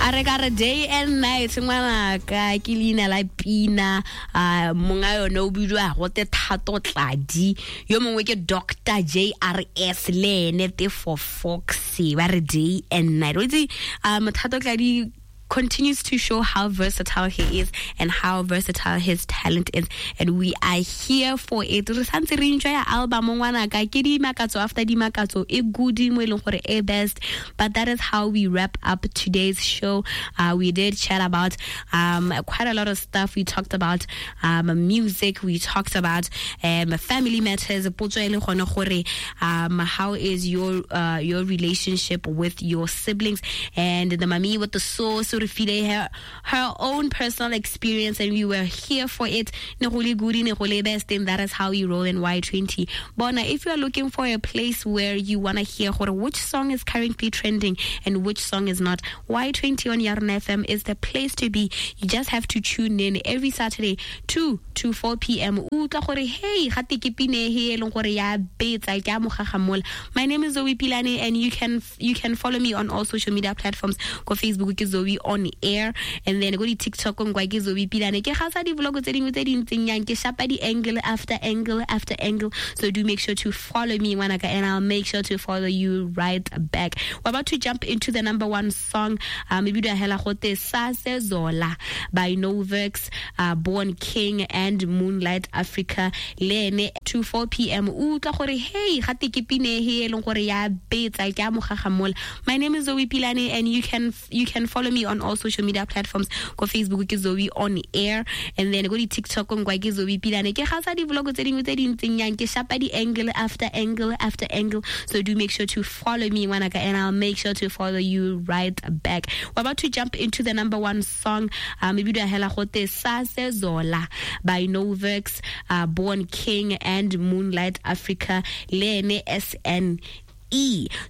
Aregara day and night ngwana ka ke lina la pina monga yo no bidwa go te thato tladi yo mongwe ke Dr. JRS le te for Foxy ba re day and night witsi thato tladi continues to show how versatile he is and how versatile his talent is, and we are here for it. Re santse re enjoy album ngwana ka ke di makatso after di makatso e good mo eleng gore e best, but that is how we wrap up today's show. We did chat about quite a lot of stuff. We talked about music, we talked about family matters, how is your relationship with your siblings, and the mami with the sauce her own personal experience, and we were here for it. Negole good, negole best, and that is how we roll in Y20. Bona, if you are looking for a place where you want to hear which song is currently trending and which song is not, Y20 on Yarn FM is the place to be. You just have to tune in every Saturday 2 to 4 p.m. Hey, my name is Zoe Pilane, and you can follow me on all social media platforms. Go Facebook ke Zoe on air, and then go to TikTok on ke Zoe Pilane. Ke gasa di vlog tse dingwe tse dintseng ke shapa di angle after angle after angle. So do make sure to follow me, Wanaka, and I'll make sure to follow you right back. We're about to jump into the number one song. Maybe the hela gote Sase Zola by Novex, Born King and Moonlight Africa. Lene 2 4 p.m. Hey, my name is Zoe Pilane, and you can follow me on all social media platforms. Go Facebook ke Zoe on air, and then go to TikTok on ke Zoe Pilane. Ke gasa di vlog tse dingwe tse dintseng ke shapa di angle after angle after angle. So do make sure to follow me, Wanaka, and I'll make sure to follow you right back. We're about to jump into the number one song. Maybe the hela gote Sase Zola by Novex, Born King and Moonlight Africa. Lene SNE.